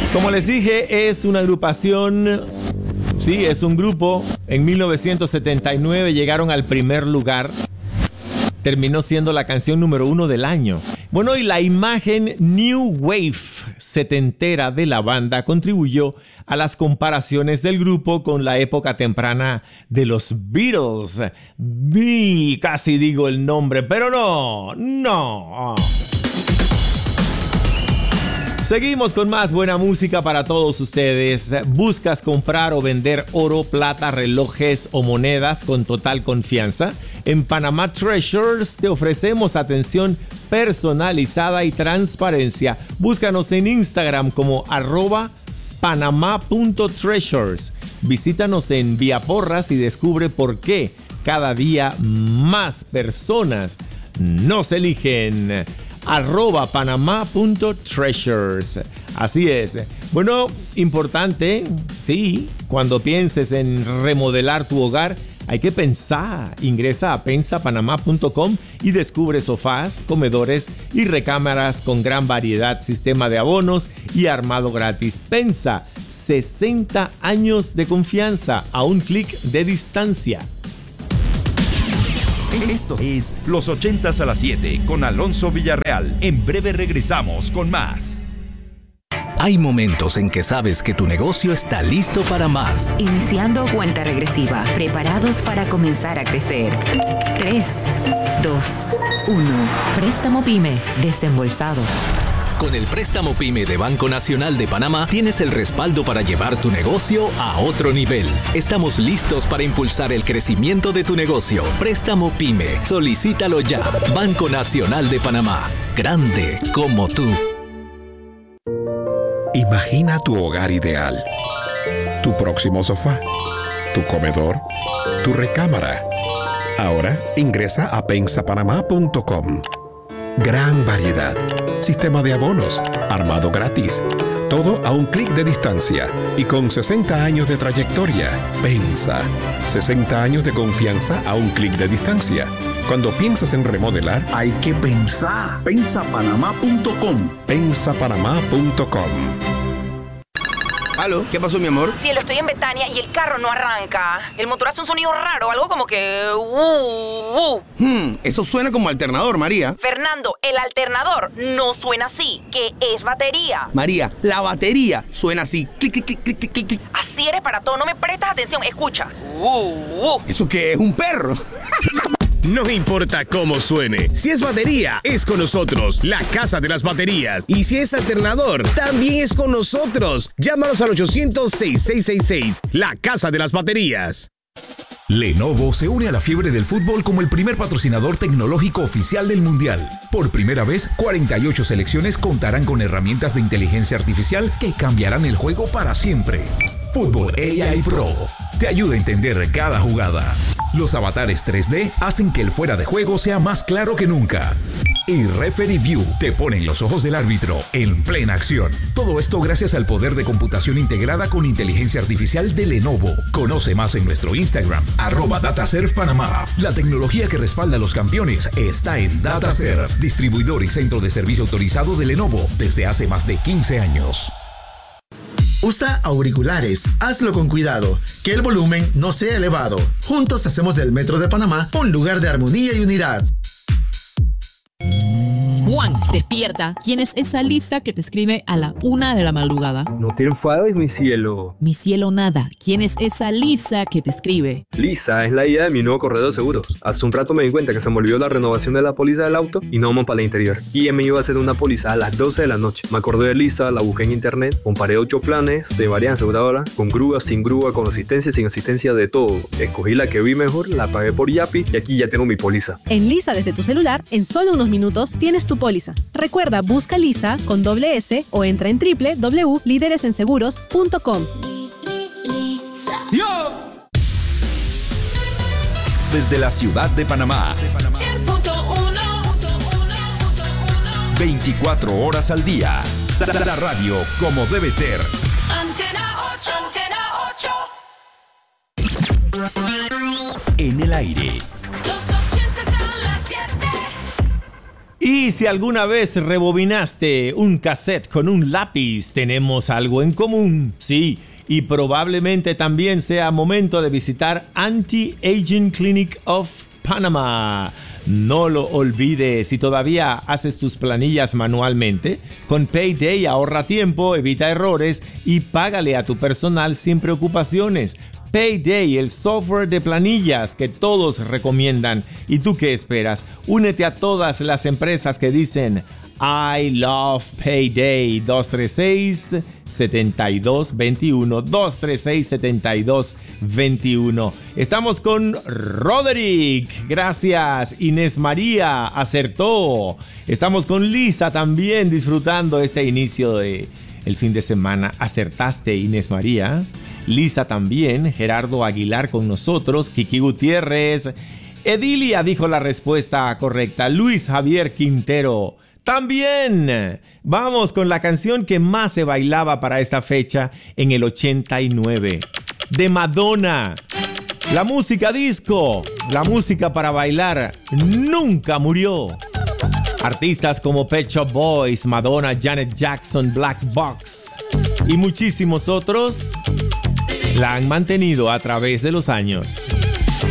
Como les dije, es una agrupación, sí, es un grupo. En 1979 llegaron al primer lugar. Terminó siendo la canción número 1 del año. Bueno, y la imagen New Wave setentera de la banda contribuyó a las comparaciones del grupo con la época temprana de los Beatles. Casi digo el nombre, pero no. Seguimos con más buena música para todos ustedes. ¿Buscas comprar o vender oro, plata, relojes o monedas con total confianza? En Panama Treasures te ofrecemos atención personalizada y transparencia. Búscanos en Instagram como @panama.treasures. Visítanos en Vía Porras y descubre por qué cada día más personas nos eligen. @panama.treasures. Así es. Bueno, importante, sí, cuando pienses en remodelar tu hogar, hay que pensar. Ingresa a pensapanamá.com y descubre sofás, comedores y recámaras con gran variedad, sistema de abonos y armado gratis. Pensa, 60 años de confianza a un clic de distancia. Esto es Los 80s a las 7 con Alonso Villarreal. En breve regresamos con más. Hay momentos en que sabes que tu negocio está listo para más. Iniciando cuenta regresiva, preparados para comenzar a crecer. 3, 2, 1. Préstamo PYME desembolsado. Con el préstamo PYME de Banco Nacional de Panamá tienes el respaldo para llevar tu negocio a otro nivel. Estamos listos para impulsar el crecimiento de tu negocio. Préstamo PYME. Solicítalo ya. Banco Nacional de Panamá. Grande como tú. Imagina tu hogar ideal. Tu próximo sofá. Tu comedor. Tu recámara. Ahora ingresa a pensapanamá.com. Gran variedad. Sistema de abonos. Armado gratis. Todo a un clic de distancia. Y con 60 años de trayectoria. Pensa. 60 años de confianza a un clic de distancia. Cuando piensas en remodelar, hay que pensar. Pensapanamá.com. Pensapanamá.com. ¿Aló? ¿Qué pasó, mi amor? Cielo, estoy en Betania y el carro no arranca. El motor hace un sonido raro, algo como que... Eso suena como alternador, María. Fernando, el alternador no suena así, que es batería. María, la batería suena así. Clic, clic, clic, clic, clic, clic. Así eres para todo, no me prestas atención, escucha. ¿Eso qué es? ¿Un perro? No importa cómo suene, si es batería, es con nosotros, la Casa de las Baterías. Y si es alternador, también es con nosotros. Llámanos al 800-6666, la Casa de las Baterías. Lenovo se une a la fiebre del fútbol como el primer patrocinador tecnológico oficial del Mundial. Por primera vez, 48 selecciones contarán con herramientas de inteligencia artificial que cambiarán el juego para siempre. Fútbol AI Pro te ayuda a entender cada jugada. Los avatares 3D hacen que el fuera de juego sea más claro que nunca. Y Referee View te pone en los ojos del árbitro en plena acción. Todo esto gracias al poder de computación integrada con inteligencia artificial de Lenovo. Conoce más en nuestro Instagram, @DataServPanamá. La tecnología que respalda a los campeones está en DataServ, distribuidor y centro de servicio autorizado de Lenovo desde hace más de 15 años. Usa auriculares, hazlo con cuidado, que el volumen no sea elevado. Juntos hacemos del Metro de Panamá un lugar de armonía y unidad. Juan, despierta. ¿Quién es esa Lisa que te escribe a la 1 de la madrugada? No te enfades, mi cielo. Mi cielo nada. ¿Quién es esa Lisa que te escribe? Lisa es la idea de mi nuevo corredor de seguros. Hace un rato me di cuenta que se me olvidó la renovación de la póliza del auto y no vamos para el interior. ¿Quién me iba a hacer una póliza a las 12 de la noche? Me acordé de Lisa, la busqué en internet, comparé 8 planes de varias aseguradoras, con grúa, sin grúa, con asistencia, sin asistencia, de todo. Escogí la que vi mejor, la pagué por Yapi y aquí ya tengo mi póliza. En Lisa desde tu celular, en solo unos minutos tienes tu póliza. Recuerda, busca Lisa con $S o entra en www.lideresenseguros.com. Desde la ciudad de Panamá, 24 horas al día. La radio como debe ser. Antena 8, Antena 8. En el aire. Los 80s a las 7. Y si alguna vez rebobinaste un cassette con un lápiz, tenemos algo en común, sí. Y probablemente también sea momento de visitar Anti-Aging Clinic of Panama. No lo olvides, si todavía haces tus planillas manualmente, con Payday ahorra tiempo, evita errores y págale a tu personal sin preocupaciones. Payday, el software de planillas que todos recomiendan. ¿Y tú qué esperas? Únete a todas las empresas que dicen I love Payday. 236-7221. 236-7221. Estamos con Roderick. Gracias. Inés María acertó. Estamos con Lisa también disfrutando este inicio de el fin de semana. Acertaste, Inés María. Lisa también. Gerardo Aguilar con nosotros. Kiki Gutiérrez. Edilia dijo la respuesta correcta. Luis Javier Quintero también. Vamos con la canción que más se bailaba para esta fecha en el 89. De Madonna. La música disco, la música para bailar, nunca murió. Artistas como Pet Shop Boys, Madonna, Janet Jackson, Black Box y muchísimos otros la han mantenido a través de los años.